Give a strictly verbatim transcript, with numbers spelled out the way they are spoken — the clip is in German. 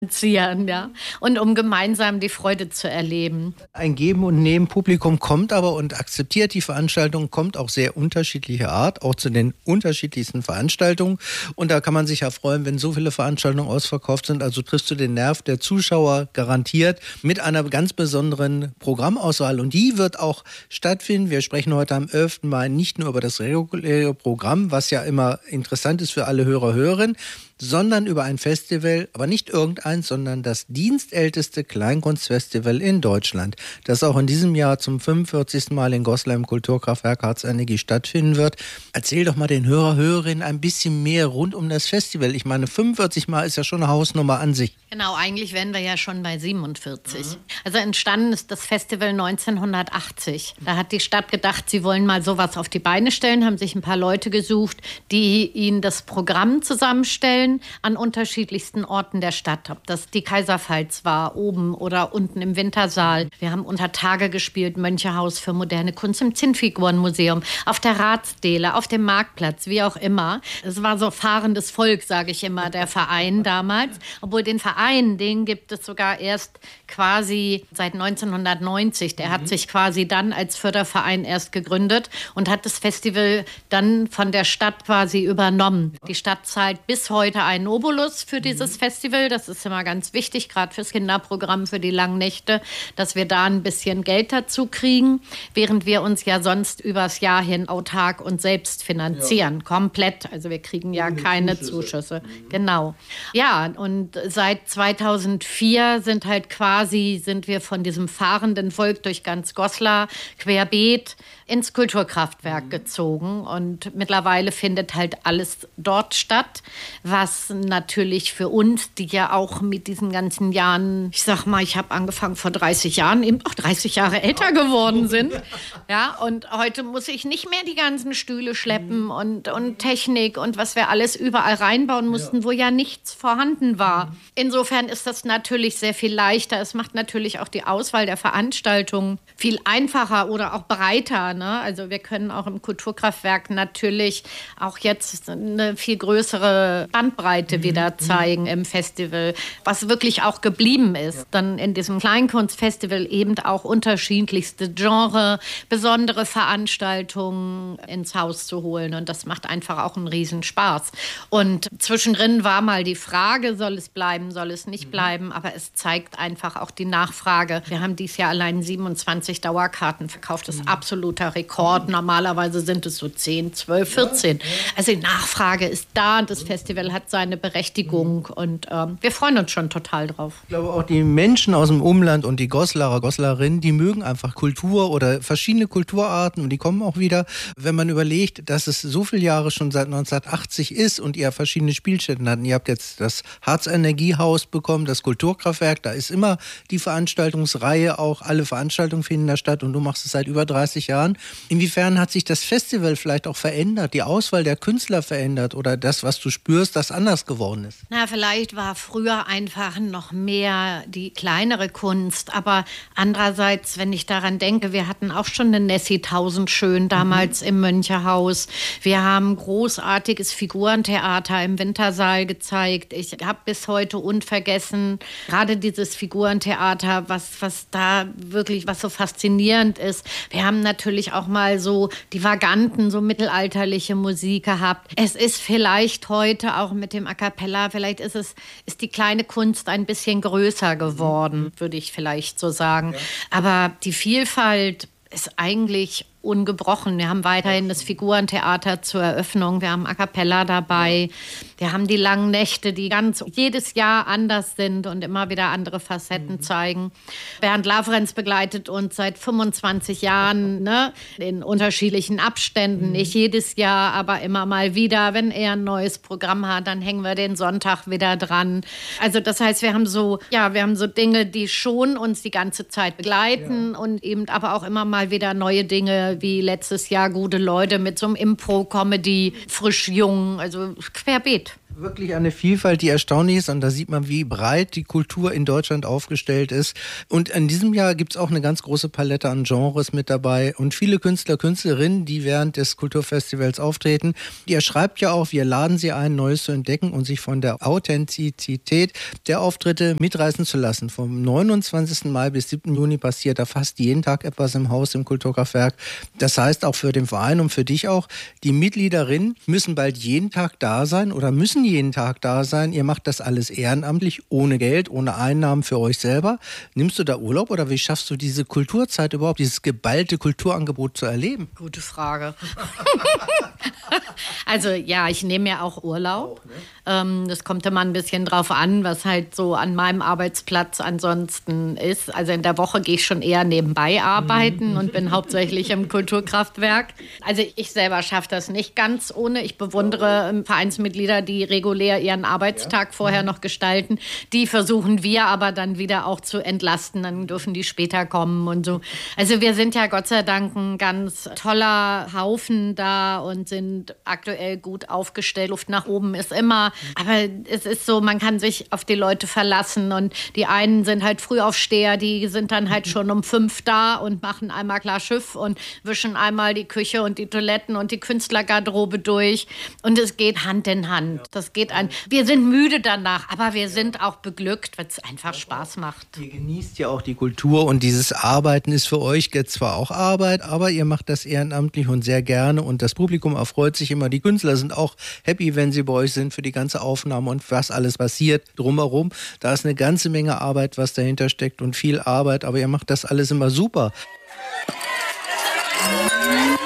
finanzieren, ja. Und um gemeinsam die Freude zu erleben. Ein Geben und Nehmen. Publikum kommt aber und akzeptiert die Veranstaltung, kommt auch sehr unterschiedlicher Art, auch zu den unterschiedlichsten Veranstaltungen. Und da kann man sich ja freuen, wenn so viele Veranstaltungen ausverkauft sind. Also triffst du den Nerv der Zuschauer garantiert mit einer ganz besonderen Programmauswahl. Und die wird auch stattfinden. Wir sprechen heute am elften Mai nicht nur über das reguläre Programm, was ja immer interessant ist für alle Hörer, Hörerinnen, sondern über ein Festival, aber nicht irgendeins, sondern das dienstälteste Kleinkunstfestival in Deutschland, das auch in diesem Jahr zum fünfundvierzigsten Mal in Goslar im Kulturkraftwerk Harzenergie stattfinden wird. Erzähl doch mal den Hörer, Hörerinnen ein bisschen mehr rund um das Festival. Ich meine, fünfundvierzig Mal ist ja schon eine Hausnummer an sich. Genau, eigentlich wären wir ja schon bei siebenundvierzig. Mhm. Also entstanden ist das Festival neunzehnhundertachtzig. Da hat die Stadt gedacht, sie wollen mal sowas auf die Beine stellen, haben sich ein paar Leute gesucht, die ihnen das Programm zusammenstellen an unterschiedlichsten Orten der Stadt. Ob das die Kaiserpfalz war, oben oder unten im Wintersaal. Wir haben unter Tage gespielt, Mönchehaus für moderne Kunst, im Zinnfigurenmuseum, auf der Ratsdele, auf dem Marktplatz, wie auch immer. Es war so fahrendes Volk, sage ich immer, der Verein damals. Obwohl den Verein, den gibt es sogar erst quasi seit neunzehnhundertneunzig. Der hat sich quasi dann als Förderverein erst gegründet und hat das Festival dann von der Stadt quasi übernommen. Die Stadt zahlt bis heute einen Obolus für dieses Festival. Das ist immer ganz wichtig, gerade fürs Kinderprogramm, für die langen Nächte, dass wir da ein bisschen Geld dazu kriegen, während wir uns ja sonst übers Jahr hin autark und selbst finanzieren. Ja. Komplett. Also wir kriegen ja Ohne keine Zuschüsse. Zuschüsse. Mhm. Genau. Ja, und seit zweitausendvier sind halt quasi, sind wir von diesem fahrenden Volk durch ganz Goslar querbeet ins Kulturkraftwerk mhm. gezogen. Und mittlerweile findet halt alles dort statt, was natürlich für uns, die ja auch mit diesen ganzen Jahren, ich sag mal, ich habe angefangen vor dreißig Jahren, eben auch dreißig Jahre älter geworden sind. Ja, und heute muss ich nicht mehr die ganzen Stühle schleppen mhm. und, und Technik und was wir alles überall reinbauen mussten, ja. wo ja nichts vorhanden war. Insofern ist das natürlich sehr viel leichter. Es macht natürlich auch die Auswahl der Veranstaltungen viel einfacher oder auch breiter. Ne? Also wir können auch im Kulturkraftwerk natürlich auch jetzt eine viel größere Bandbreite mhm. wieder zeigen im Festival, was wirklich auch geblieben ist. Ja. Dann in diesem Kleinkunstfestival eben auch unterschiedlichste Genre, besondere Veranstaltungen ins Haus zu holen. Und das macht einfach auch einen Riesenspaß. Und zwischendrin war mal die Frage, soll es bleiben, soll es nicht bleiben, aber es zeigt einfach auch die Nachfrage. Wir haben dieses Jahr allein siebenundzwanzig Dauerkarten verkauft, das ist absoluter Rekord. Normalerweise sind es so zehn, zwölf, vierzehn. Also die Nachfrage ist da und das Festival hat seine Berechtigung und ähm, wir freuen uns schon total drauf. Ich glaube auch die Menschen aus dem Umland und die Goslarer, Goslarinnen, die mögen einfach Kultur oder verschiedene Kulturarten und die kommen auch wieder. Wenn man überlegt, dass es so viele Jahre schon seit neunzehnhundertachtzig ist und ihr verschiedene Spielstätten hatten. Ihr habt jetzt das Harzenergiehaus bekommen, das Kulturkraftwerk, da ist immer die Veranstaltungsreihe, auch alle Veranstaltungen finden da statt und du machst es seit über dreißig Jahren. Inwiefern hat sich das Festival vielleicht auch verändert, die Auswahl der Künstler verändert oder das, was du spürst, das anders geworden ist? Na, vielleicht war früher einfach noch mehr die kleinere Kunst, aber andererseits, wenn ich daran denke, wir hatten auch schon eine Nessie Tausendschön damals mhm. im Mönchehaus. Wir haben großartiges Figurentheater im Wintersaal gezeigt. Ich habe bis heute unvergessen, gerade dieses Figurentheater, was, was da wirklich, was so faszinierend ist. Wir haben natürlich auch mal so die Vaganten, so mittelalterliche Musik gehabt. Es ist vielleicht heute auch mit dem A Cappella, vielleicht ist es, ist die kleine Kunst ein bisschen größer geworden, mhm. würde ich vielleicht so sagen. Ja. Aber die Vielfalt ist eigentlich ungebrochen. Wir haben weiterhin das Figurentheater zur Eröffnung, wir haben A Cappella dabei, wir haben die langen Nächte, die ganz jedes Jahr anders sind und immer wieder andere Facetten mhm. zeigen. Bernd Lavrenz begleitet uns seit fünfundzwanzig Jahren, ne, in unterschiedlichen Abständen, mhm. nicht jedes Jahr, aber immer mal wieder. Wenn er ein neues Programm hat, dann hängen wir den Sonntag wieder dran. Also das heißt, wir haben so, ja, wir haben so Dinge, die schon uns die ganze Zeit begleiten ja. und eben aber auch immer mal wieder neue Dinge, wie letztes Jahr Gute Leute mit so einem Impro-Comedy, frisch, jung, also querbeet. wirklich eine Vielfalt, die erstaunlich ist. Und da sieht man, wie breit die Kultur in Deutschland aufgestellt ist. Und in diesem Jahr gibt es auch eine ganz große Palette an Genres mit dabei. Und viele Künstler, Künstlerinnen, die während des Kulturfestivals auftreten. Ihr schreibt ja auch, wir laden sie ein, Neues zu entdecken und sich von der Authentizität der Auftritte mitreißen zu lassen. Vom neunundzwanzigsten Mai bis siebten Juni passiert da fast jeden Tag etwas im Haus, im Kulturkraftwerk. Das heißt auch für den Verein und für dich auch, die Mitgliederinnen müssen bald jeden Tag da sein oder müssen jeden Tag da sein. Ihr macht das alles ehrenamtlich, ohne Geld, ohne Einnahmen für euch selber. Nimmst du da Urlaub oder wie schaffst du diese Kulturzeit überhaupt, dieses geballte Kulturangebot zu erleben? Gute Frage. Also ja, ich nehme ja auch Urlaub. Auch, ne? ähm, das kommt immer ein bisschen drauf an, was halt so an meinem Arbeitsplatz ansonsten ist. Also in der Woche gehe ich schon eher nebenbei arbeiten und bin hauptsächlich im Kulturkraftwerk. Also ich selber schaffe das nicht ganz ohne. Ich bewundere Vereinsmitglieder, die regulär ihren Arbeitstag ja. vorher noch gestalten. Die versuchen wir aber dann wieder auch zu entlasten. Dann dürfen die später kommen und so. Also wir sind ja Gott sei Dank ein ganz toller Haufen da und sind aktuell gut aufgestellt. Luft nach oben ist immer. Aber es ist so, man kann sich auf die Leute verlassen. Und die einen sind halt Frühaufsteher, die sind dann halt schon um fünf da und machen einmal klar Schiff und wischen einmal die Küche und die Toiletten und die Künstlergarderobe durch. Und es geht Hand in Hand. Das geht ein. Wir sind müde danach, aber wir sind auch beglückt, weil es einfach Spaß macht. Ihr genießt ja auch die Kultur und dieses Arbeiten ist für euch jetzt zwar auch Arbeit, aber ihr macht das ehrenamtlich und sehr gerne und das Publikum erfreut sich immer. Die Künstler sind auch happy, wenn sie bei euch sind für die ganze Aufnahme und was alles passiert drumherum. Da ist eine ganze Menge Arbeit, was dahinter steckt und viel Arbeit, aber ihr macht das alles immer super.